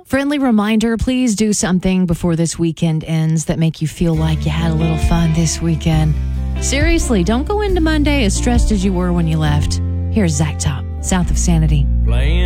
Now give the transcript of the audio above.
Friendly reminder, please do something before this weekend ends that make you feel like you had a little fun this weekend. Seriously, don't go into Monday as stressed as you were when you left. Here's Zach Top, South of Sanity. Playing